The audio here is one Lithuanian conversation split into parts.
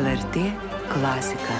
LRT klasika.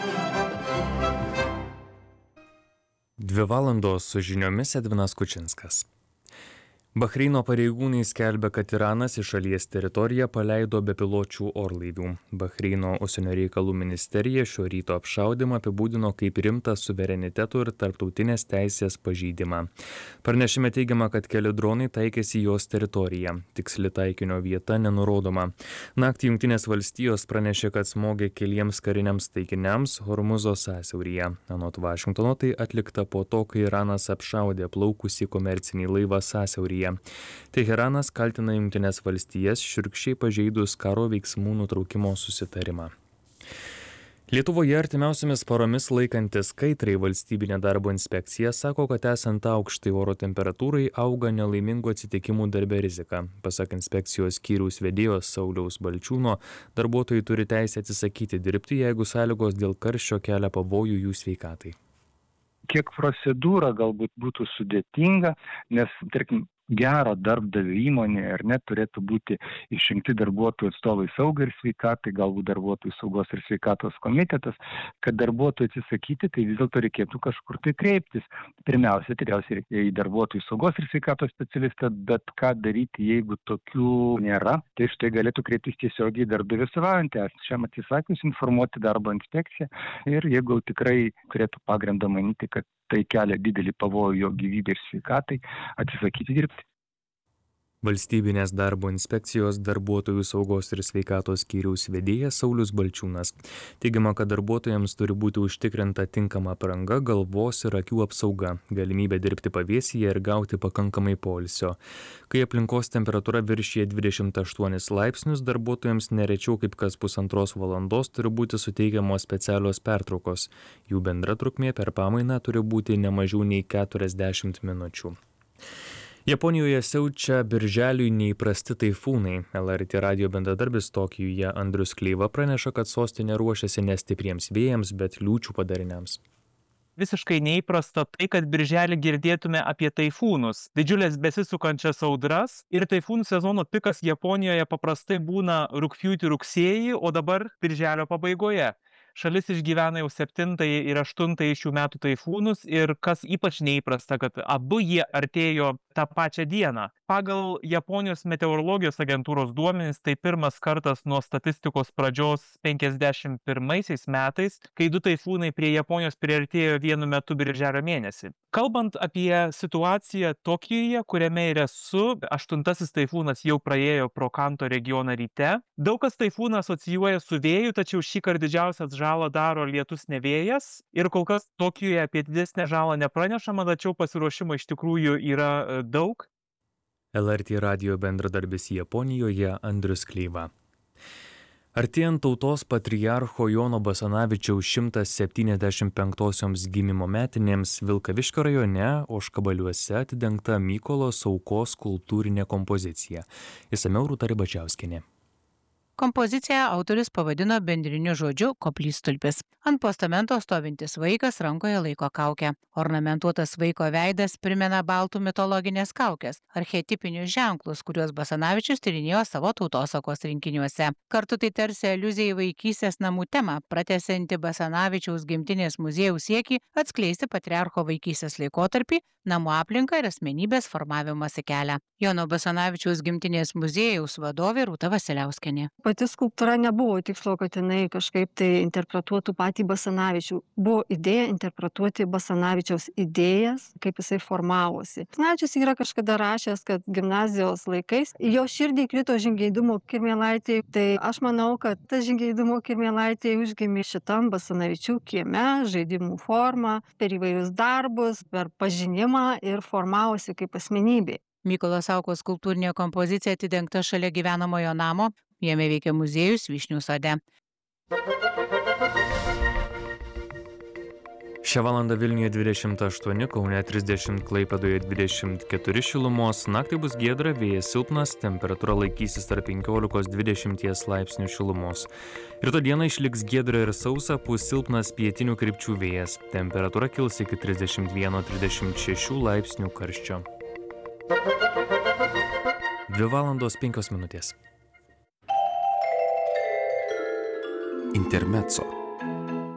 2 valandos su žiniomis Edvinas Kučinskas. Bahreino pareigūnai skelbia, kad Iranas į šalies teritoriją paleido bepiločių orlaivių. Bahreino užsienio reikalų ministerija šio ryto apšaudymą apibūdino kaip rimtą suvereniteto ir tarptautinės teisės pažeidimą. Pranešime teigiama, kad keli dronai taikėsi jos teritoriją. Tiksli taikinio vieta nenurodoma. Naktį Jungtinės valstijos pranešė, kad smogė keliems kariniams taikiniams Hormuzo sąsiauryje. Anot Vašingtono tai atlikta po to, kai Iranas apšaudė plaukusį komercinį laivą sąsiauryje. Teheranas kaltina Jungtinės valstijas šiurkščiai pažeidus karo veiksmų nutraukimo susitarimą. Lietuvoje artimiausiamis paromis laikantis kaitrai valstybinė darbo inspekcija sako, kad esant aukštai oro temperatūrai auga nelaimingų atsitikimų darbe rizika. Pasak inspekcijos skyriaus vedėjos Sauliaus Balčiūno, darbuotojai turi teisę atsisakyti dirbti, jeigu sąlygos dėl karščio kelia pavojų jų sveikatai. Kiek procedūra galbūt būtų sudėtinga, nes, tarkim, gero darbdavio įmonė ar net turėtų būti išrinkti darbuotojų atstovai saugai ir sveikatai, galbūt darbuotojų saugos ir sveikatos komitetas, kad darbuotojų atsisakyti, tai vis dėlto reikėtų kažkur tai kreiptis. Pirmiausia, tikriausiai į darbuotojų saugos ir sveikatos specialistą, bet ką daryti, jeigu tokių nėra, tai štai galėtų kreiptis tiesiogiai į darbdavį atstovaujantį asmenį. Šiam atsisakius informuoti darbo inspekciją ir jeigu tikrai turėtų pagrindą manyti, kad tai kelia didelį pavojų jo gyvybei ir sveikatai, atsisakyti dirbti. Valstybinės darbo inspekcijos darbuotojų saugos ir sveikatos skyriaus vedėjas Saulius Balčiūnas. Teigiama, kad darbuotojams turi būti užtikrinta tinkama apranga, galvos ir akių apsauga, galimybė dirbti pavėsyje ir gauti pakankamai poilsio. Kai aplinkos temperatūra viršija 28 laipsnius, darbuotojams nerečiau kaip kas pusantros valandos turi būti suteikiamos specialios pertraukos. Jų bendra trukmė per pamainą turi būti ne mažiau nei 40 minučių. Japonijoje siaučia birželiui neįprasti taifūnai. LRT radijo bendradarbis Tokijuje Andrius Kleiva praneša, kad sostinė ruošiasi ne stipriems vėjams, bet liūčių padariniams. Visiškai neįprasta tai, kad birželį girdėtume apie taifūnus, didžiulės besisukančias audras, ir taifūnų sezono pikas Japonijoje paprastai būna rugpjūtį-rugsėjį, o dabar birželio pabaigoje. Šalis išgyvena jau 7 ir 8 šių metų taifūnus ir kas ypač neįprasta, kad abu jie artėjo tą pačią dieną. Pagal Japonijos meteorologijos agentūros duomenis tai pirmas kartas nuo statistikos pradžios 51 metais, kai 2 taifūnai prie Japonijos priartėjo vienu metu birželio mėnesį. Kalbant apie situaciją Tokijuje, kuriame ir esu, 8 taifūnas jau praėjo pro Kanto regioną ryte. Daug kas taifūną asocijuoja su vėju, tačiau šįkart didžiausias žalą daro lietus ne vėjas ir kol kas Tokijuje apie didesnę žalą nepranešama, tačiau pasiruošimo iš tikrųjų yra daug. LRT radijo bendradarbis Japonijoje Andrius Kleiva. Artėjant tautos patriarcho Jono Basanavičiaus 175-osioms gimimo metinėms Vilkaviškio rajone Ožkabaliuose atidengta Mykolo Saukos skulptūrinė kompozicija. Išsamiau Rūta Ribačiauskienė. Kompoziciją autorius pavadino bendriniu žodžiu koplytstulpis. Ant postamento stovintis vaikas rankoje laiko kaukę. Ornamentuotas vaiko veidas primena baltų mitologinės kaukės, archetipinius ženklus, kuriuos Basanavičius tyrinėjo savo tautosakos rinkiniuose. Kartu tai tarsi aliuzija į vaikystės namų temą, pratęsianti Basanavičiaus gimtinės muziejaus siekį atskleisti patriarcho vaikystės laikotarpį, namų aplinką ir asmenybės formavimosi kelią. Jono Basanavičiaus gimtinės muziejaus vadovė Rūta Vasiliauskienė. Pati skulptūra nebuvo tikslo, kad jinai kažkaip tai interpretuotų patį Basanavičių. Buvo idėja interpretuoti Basanavičiaus idėjas, kaip jisai formavosi. Basanavičius yra kažkada rašęs, kad gimnazijos laikais jo širdį krito žingeidumo kirmėlaitė. Tai aš manau, kad tas žingeidumo kirmėlaitė užgimė šitam Basanavičių kieme, žaidimų formą, per įvairius darbus, per pažinimą ir formavosi kaip asmenybė. Mykolo Saukos skulptūrinė kompozicija atidengta šalia gyvenamojo namo. Jame veikia muziejus Vyšnių sode. Šią valandą Vilniuje 28, Kaune 30, Klaipėdoje 24 šilumos, naktį bus giedra, vėjas silpnas, temperatūra laikysis tarp 15-20 laipsnių šilumos. Rytoj dieną išliks giedra ir sausa, pūs silpnas pietinių krypčių vėjas, temperatūra kils iki 31-36 laipsnių karščio. 2 valandos 5 minutės. Intermezzo.